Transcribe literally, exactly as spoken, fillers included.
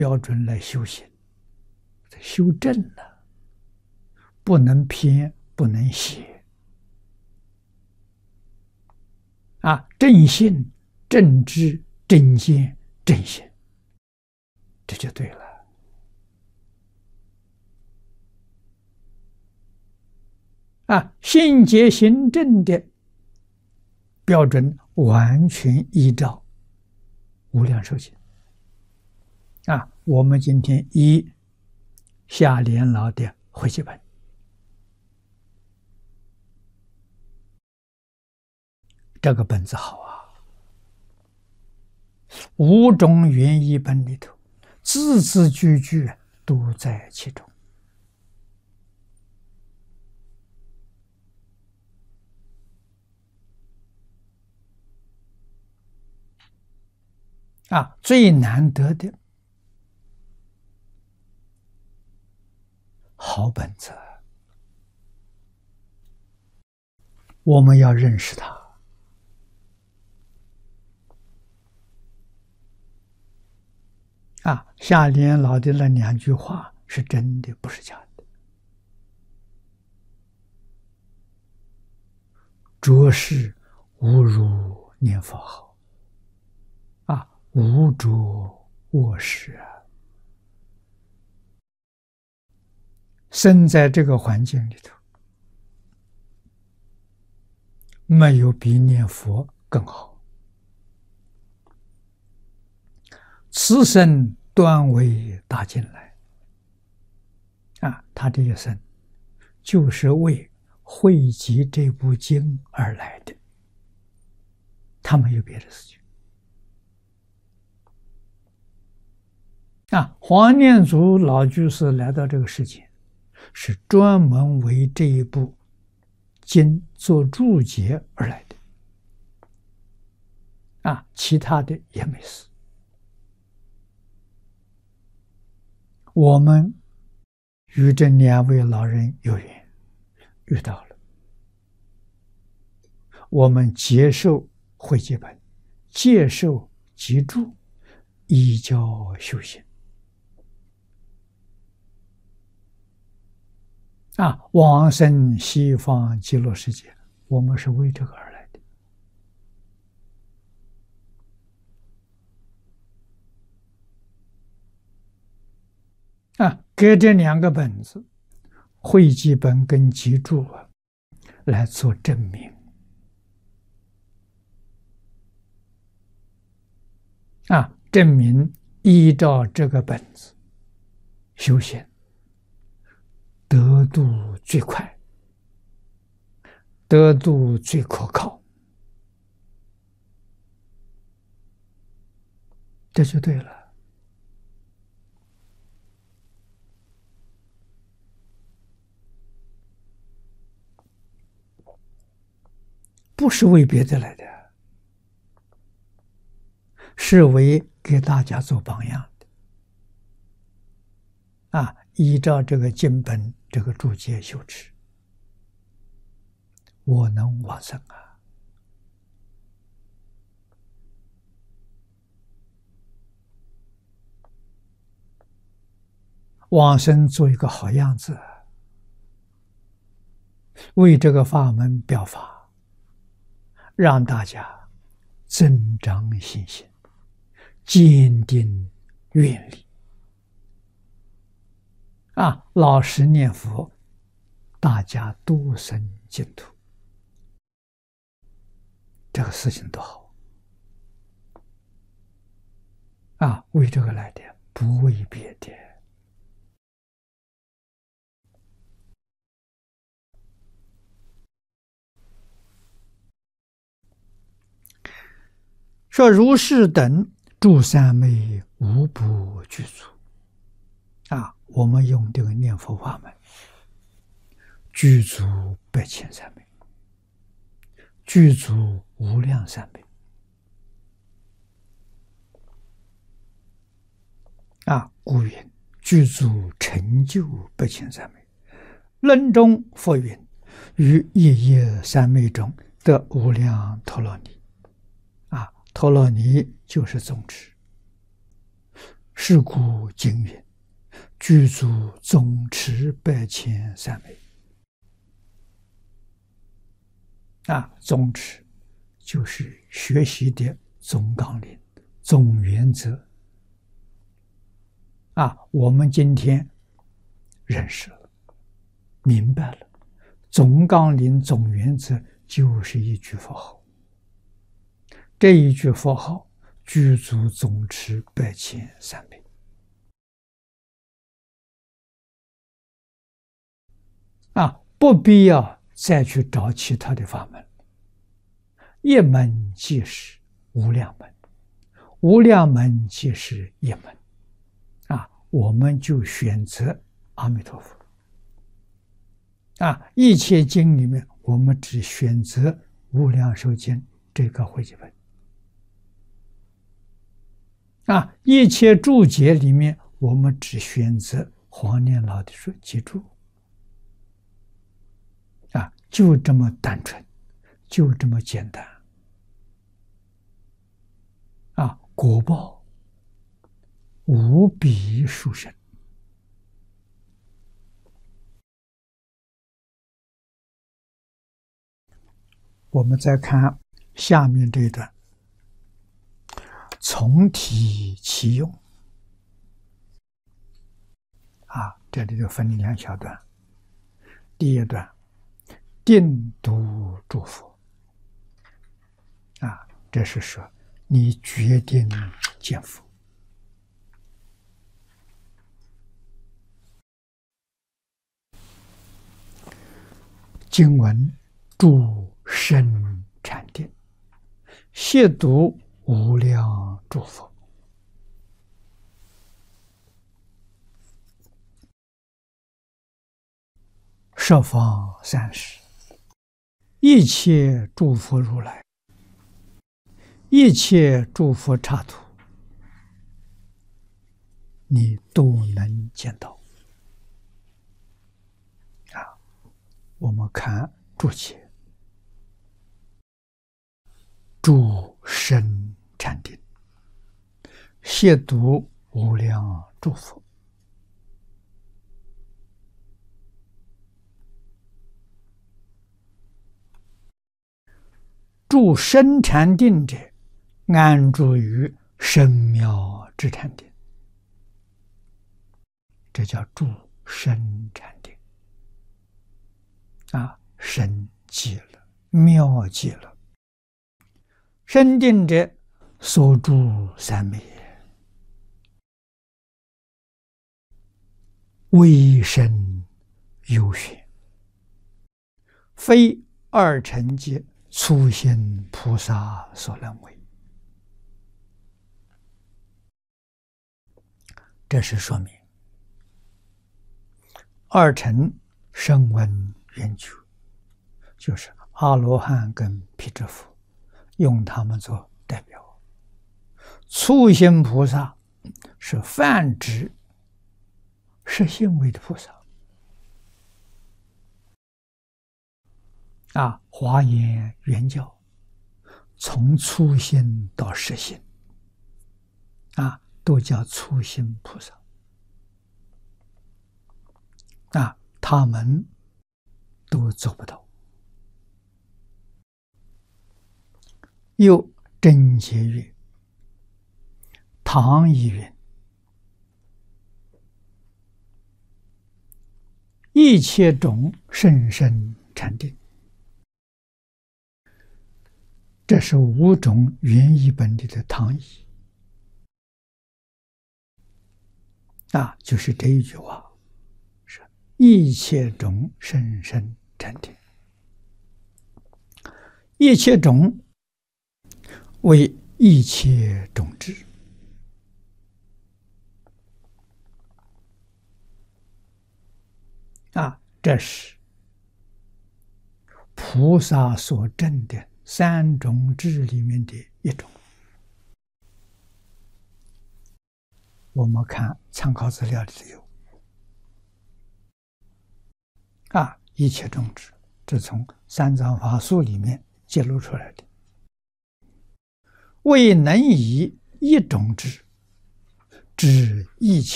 标准来修行，修正了，不能偏，不能邪啊！正信、正知、正见、正行，这就对了。啊，信解行正的标准完全依照无量寿经啊。我们今天以下联老的汇集本，这个本子好啊，五种原译本里头，字字句句都在其中。啊，最难得的好本子，我们要认识它。啊，下联老的那两句话是真的，不是假的，着实无如念佛好。啊，无着卧室啊，生在这个环境里头，没有比念佛更好。此生端为大进来啊，他这一生就是为汇集这部经而来的，他没有别的事情。啊，黄念祖老居士来到这个世界，是专门为这一部经做注解而来的。啊，其他的也没事。我们与这两位老人有缘，遇到了，我们接受汇集本，接受集注，依教修行。啊，往生西方极乐世界，我们是为这个而来的。啊，给这两个本子，汇集本跟集注啊，来做证明。啊，证明依照这个本子修行，得度最快，得度最可靠，这就对了。不是为别的来的，是为给大家做榜样的。啊，依照这个经本这个注解修持，我能往生啊！往生做一个好样子，为这个法门表法，让大家增长信心，坚定愿力。啊，老实念佛，大家都生净土，这个事情多好啊！为这个来的，不为别的。说如是等诸三昧无不具足啊！我们用这个念佛法门，具足百千三昧，具足无量三昧啊！故云具足成就百千三昧。论中佛云：于一叶三昧中得无量陀罗尼。啊，陀罗尼就是宗旨。 是故经云：具足总持百千三昧。啊，总持就是学习的总纲领、总原则。啊，我们今天认识了、明白了，总纲领、总原则就是一句佛号。这一句佛号，具足总持百千三昧。啊，不必要再去找其他的法门，一门即是无量门，无量门即是一门。啊，我们就选择阿弥陀佛。啊，一切经里面，我们只选择无量寿经这个汇集本。啊，一切注解里面，我们只选择黄念老的说记注。啊，就这么单纯，就这么简单。啊，果报无比殊胜。我们再看下面这一段，从体其用。啊，这里就分两小段。第一段，定读诸佛。啊，这是说你决定见佛。经文诸深禅定，悉读无量诸佛。十方三世一切诸佛如来，一切诸佛刹土，你都能见到。啊，我们看注解，诸深禅定，悉读无量诸佛。住深禅定者，安住于深妙之禅定，这叫住深禅定。啊，深极了，妙极了。深定者，所住三昧，微深幽玄，非二乘界粗心菩萨所能为。这是说明二乘声闻缘觉，就是阿罗汉跟辟支佛，用他们做代表。粗心菩萨是泛指实性位的菩萨。啊，华严原教从粗心到实心，啊，都叫粗心菩萨。啊，他们都做不到。又真解曰：唐译云，一切种甚深禅定。这是五种原译本里的唐译。啊，就是这一句话，是一切种甚深禅定。一切种为一切种智。啊，这是菩萨所证的三种智里面的一种。我们看参考资料里有。啊，一切种智，这从三藏法术里面揭露出来的。为能以一种智知一切